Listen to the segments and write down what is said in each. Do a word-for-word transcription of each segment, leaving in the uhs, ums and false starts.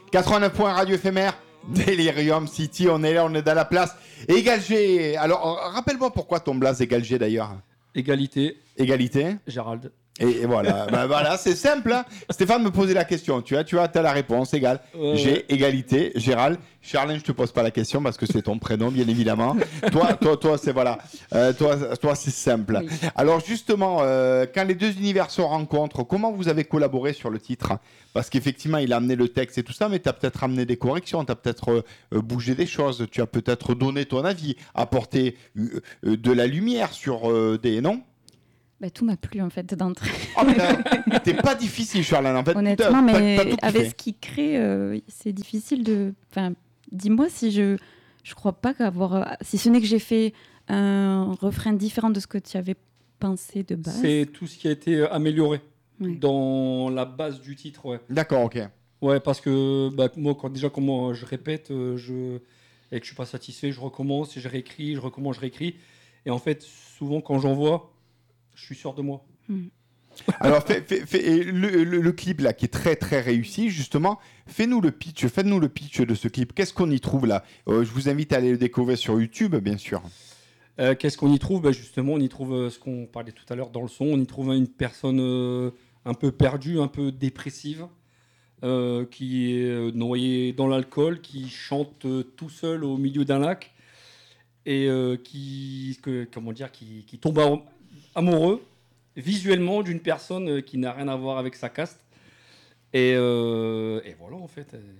quatre-vingt-neuf points radio éphémère. Delirium City, on est là, on est dans la place. Égal G. Alors, rappelle-moi pourquoi ton blaze Égal G d'ailleurs. Égalité. Égalité. Gérald. Et, et voilà, bah, voilà, c'est simple. Hein. Stéphane me posait la question. Tu vois, tu as, t'as la réponse. Égal. Euh... J'ai égalité. Gérald. Charlène, je te pose pas la question parce que c'est ton prénom, bien évidemment. toi, toi, toi, c'est voilà. Euh, toi, toi, c'est simple. Oui. Alors justement, euh, quand les deux univers se rencontrent, comment vous avez collaboré sur le titre ? Parce qu'effectivement, il a amené le texte et tout ça, mais tu as peut-être amené des corrections, tu as peut-être euh, bougé des choses, tu as peut-être donné ton avis, apporté euh, de la lumière sur euh, des noms. Bah, tout m'a plu en fait d'entrée. Oh, t'es pas difficile, Charlène. En fait, honnêtement, t'as, mais t'as, t'as avec ce qu'il crée, euh, c'est difficile de. Enfin, dis-moi si je, je crois pas qu'avoir, si ce n'est que j'ai fait un refrain différent de ce que tu avais pensé de base. C'est tout ce qui a été amélioré ouais. dans la base du titre, ouais. D'accord, ok. Ouais, parce que bah, moi, quand déjà quand moi, je répète, euh, je et que je suis pas satisfait, je recommence, et je réécris, je recommence, je réécris, et en fait, souvent quand j'envoie. Je suis sûr de moi. Mmh. Alors, fais, fais, fais, le, le, le clip là qui est très très réussi, justement, fais-nous le pitch, faites-nous le pitch de ce clip. Qu'est-ce qu'on y trouve là ? euh, Je vous invite à aller le découvrir sur YouTube, bien sûr. Euh, qu'est-ce qu'on y trouve ? Bah, justement, on y trouve euh, ce qu'on parlait tout à l'heure dans le son. On y trouve une personne euh, un peu perdue, un peu dépressive, euh, qui est euh, noyée dans l'alcool, qui chante euh, tout seul au milieu d'un lac et euh, qui, que, comment dire, qui, qui tombe à amoureux visuellement d'une personne qui n'a rien à voir avec sa caste et, euh, et voilà en fait euh,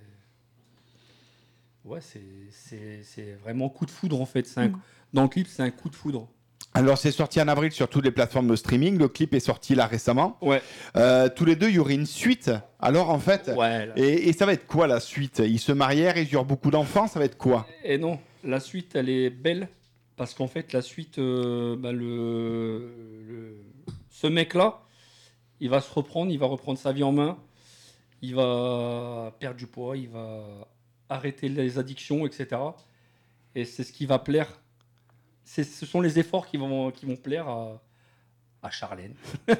ouais c'est, c'est, c'est vraiment coup de foudre en fait c'est un, mmh. Dans le clip c'est un coup de foudre. Alors c'est sorti en avril sur toutes les plateformes de streaming, le clip est sorti là récemment. Ouais. Euh, tous les deux il y aurait une suite alors en fait ouais, et, et ça va être quoi la suite ? Ils se marièrent, ils eurent beaucoup d'enfants, ça va être quoi ? Et non, la suite elle est belle. Parce qu'en fait, la suite, euh, bah, le, le, ce mec-là, il va se reprendre, il va reprendre sa vie en main, il va perdre du poids, il va arrêter les addictions, et cetera. Et c'est ce qui va plaire. C'est, ce sont les efforts qui vont, qui vont plaire à, à Charlène.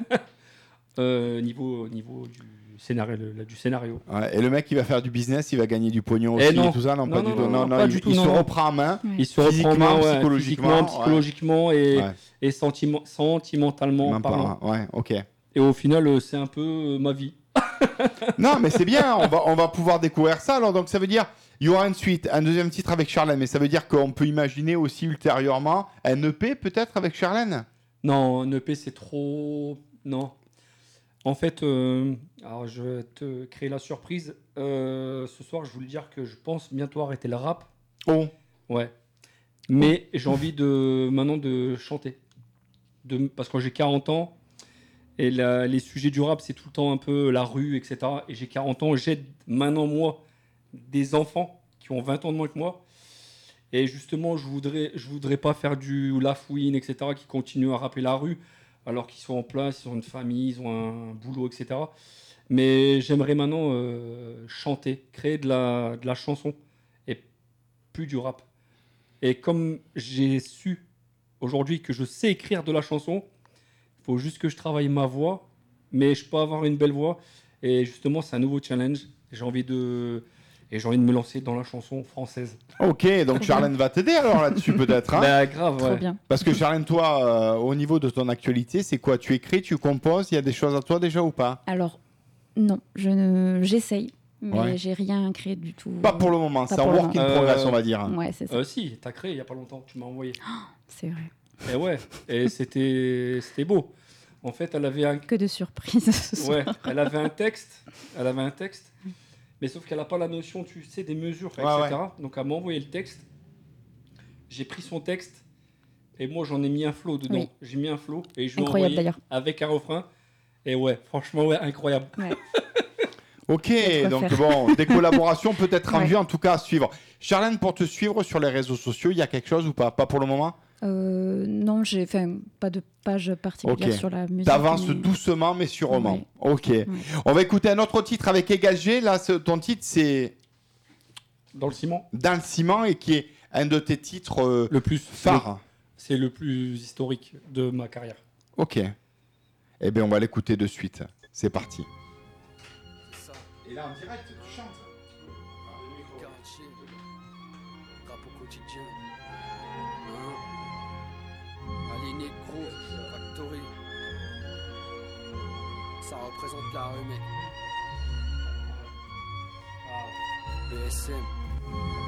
euh, niveau, niveau du scénario. Le, du scénario. Ouais, et le mec qui va faire du business, il va gagner du pognon aussi et non. et tout ça, non, non pas non, du tout. Non, non, non, pas il, du tout, il non, se non. reprend en main. Ouais. Il se reprend en main, ouais, psychologiquement, psychologiquement ouais. et, ouais. et sentiment, sentimentalement Même parlant. Pas, ouais, ok. Et au final, c'est un peu euh, ma vie. Non, mais c'est bien, on va, on va pouvoir découvrir ça. Alors, donc, ça veut dire, il y aura une suite, un deuxième titre avec Charlène, mais ça veut dire qu'on peut imaginer aussi ultérieurement un E P peut-être avec Charlène ? Non, un E P, c'est trop. Non. En fait, euh, alors je vais te créer la surprise. Euh, ce soir, je voulais dire que je pense bientôt arrêter le rap. Oh. Ouais. Mais oh. J'ai envie de maintenant de chanter. De, parce que j'ai quarante ans et la, les sujets du rap, c'est tout le temps un peu la rue, et cetera. Et j'ai quarante ans, j'aide maintenant, moi, des enfants qui ont vingt ans de moins que moi. Et justement, je voudrais, je voudrais pas faire du La Fouine, et cetera, qui continuent à rapper la rue, alors qu'ils sont en place, ils ont une famille, ils ont un, un boulot, et cetera. Mais j'aimerais maintenant euh, chanter, créer de la, de la chanson, et plus du rap. Et comme j'ai su aujourd'hui que je sais écrire de la chanson, il faut juste que je travaille ma voix, mais je peux avoir une belle voix. Et justement, c'est un nouveau challenge. J'ai envie de... Et j'ai envie de me lancer dans la chanson française. Ok, donc Charlène va t'aider alors là-dessus peut-être. Hein bah, grave, Trop ouais. bien. Parce que Charlène, toi, euh, au niveau de ton actualité, c'est quoi ? Tu écris, tu composes, il y a des choses à toi déjà ou pas ? Alors, non, je ne... j'essaye, mais Ouais. j'ai rien créé du tout. Pas pour le moment, Pas c'est en pour le work in moment. progress, Euh, on va dire. Ouais, c'est ça. Euh, si, t'as créé il n'y a pas longtemps, tu m'as envoyé. C'est vrai. Et ouais, et c'était, c'était beau. En fait, elle avait un... Que de surprises ce soir. Ouais, elle avait un texte, elle avait un texte, mais sauf qu'elle n'a pas la notion, tu sais, des mesures, et cetera. Ouais. Donc elle m'a envoyé le texte, j'ai pris son texte, et moi j'en ai mis un flow dedans. Oui. J'ai mis un flow, et je l'ai Incroyable envoyé d'ailleurs. avec un refrain. Et ouais, franchement, ouais, incroyable. Ouais. Ok, donc faire. bon, des collaborations peut-être en Ouais. vue, en tout cas à suivre. Charlène, pour te suivre sur les réseaux sociaux, il y a quelque chose ou pas ? Pas pour le moment ? Euh, non, j'ai fait pas de page particulière Ok. sur la musique. T'avances mais... doucement mais sûrement. Ouais. Ok. Ouais. On va écouter un autre titre avec Égal G. Là, ce- ton titre, c'est Dans le ciment, Dans le ciment et qui est un de tes titres euh, le plus phares. le- c'est le plus historique de ma carrière. Ok. Eh bien, on va l'écouter de suite. C'est parti. Et là, en direct, tu chantes. Quartier, rap au quotidien. Hein? Allez, Negro, Factory. Ça représente la rue, mec. B S M.